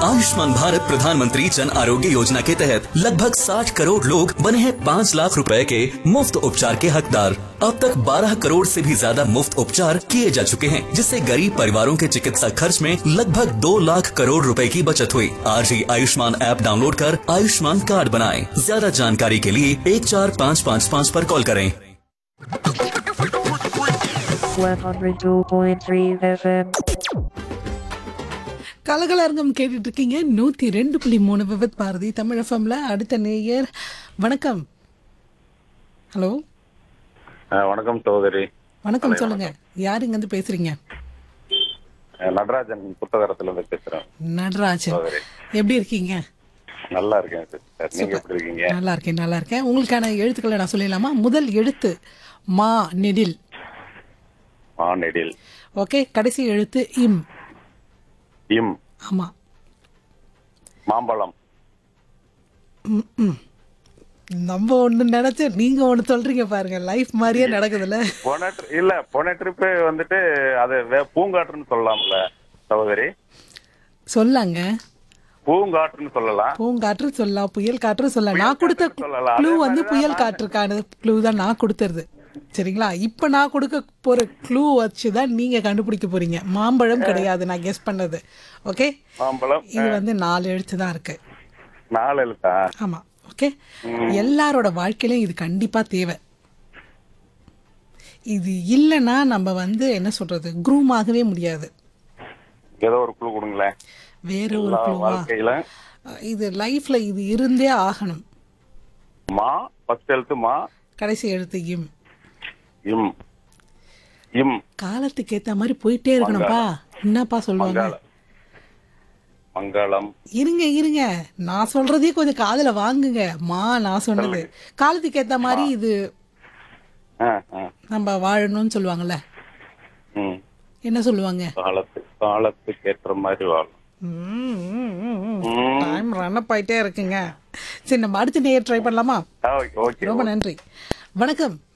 आयुष्मान भारत प्रधानमंत्री जन आरोग्य योजना के तहत लगभग 60 करोड़ लोग बने हैं 5 लाख रुपए के मुफ्त उपचार के हकदार। अब तक 12 करोड़ से भी ज्यादा मुफ्त उपचार किए जा चुके हैं, जिससे गरीब परिवारों के चिकित्सा खर्च में लगभग 2 लाख करोड़ रुपए की बचत हुई। आज ही आयुष्मान ऐप डाउनलोड कर आयुष्मान कार्ड बनाएं। ज्यादा जानकारी के लिए 14555 पर कॉल करें। 102.3 FM. கலகலரங்கம் கேட்டுட்டு இருக்கீங்க 102.3 விவித் பாரதி தமிழ் எஃப்எம்ல. அடுத்த நேயர் வணக்கம். ஹலோ வணக்கம் சகோதரி. வணக்கம், சொல்லுங்க. யார் இங்க இருந்து பேசுறீங்க? நடராஜன் புத்தகத்துல இருந்து பேசுறேன். நடராஜன், எப்படி இருக்கீங்க? நல்லா இருக்கேன் சார். நீங்க எப்படி இருக்கீங்க? நல்லா இருக்கேன், நல்லா இருக்கேன். உங்களுக்கான எழுத்துக்களை நான் சொல்லிடலாமா? முதல் எழுத்து மா நெடில். நெடில். ஓகே. கடைசி எழுத்து இம். இம். ஆமா. மாம்பழம். நம்ம ஒண்ணு நினைச்சு நீங்க ஒண்ணு சொல்றீங்க பாருங்க. லைஃப் மாதிரியே நடக்குதுல்ல. போன ட்ரிப் வந்துட்டு அது பூங்காற்றுன்னு சொல்லலாம்ல சகோதரி? சொல்லாங்க. பூங்காற்றுன்னு சொல்லலாம். பூங்காற்று சொல்லலாம், புயல் காற்று சொல்லலாம். நான் கொடுத்த க்ளூ வந்து புயல் காற்றுக்கான க்ளூ தான் நான் கொடுத்துருது. சரிங்களா? இப்ப நான் கொடுக்க போற க்ளூ வச்சுதான் நீங்க கண்டுபிடிக்க போறீங்க. மாம்பழம் கிடையாது நான் கெஸ் பண்ணது. ஓகே. மாம்பழம். இது வந்து 4 எழுத்து தான் இருக்கு. 4 எழுத்தா? ஆமா. ஓகே. எல்லாரோட வாழ்க்கையிலும் இது கண்டிப்பா தேவை. இது இல்லைன்னா நம்ம வந்து என்ன சொல்றது, க்ரூம் ஆகவே முடியாது. ஏதோ ஒரு க்ளூ கொடுங்களேன். வேற ஒரு க்ளூவா? இது லைஃப்ல இது இருந்தே ஆகணும். மா. ஃபர்ஸ்ட் எழுத்து மா, கடைசி எழுத்து இம். இம். இம். காலத்துக்கு ஏத்த மாதிரி போயிட்டே இருக்கணும்ப்பா. என்னப்பா சொல்லுவாங்க? மங்களம். இருங்க நான் சொல்றதே கொஞ்சம் காதுல வாங்குங்க. மா நான் சொன்னது காலத்துக்கு ஏத்த மாதிரி இது நம்ம வாழணும்னு சொல்லுவாங்கல்ல. என்ன சொல்லுவாங்க? காலத்துக்கு ஏற்ற மாதிரி வாழும். டைம் ரன் ஆயிட்டே இருக்குங்க. சரி, நம்ம அடுத்த நேரம் ட்ரை பண்ணலாமா? ரொம்ப நன்றி. வணக்கம்.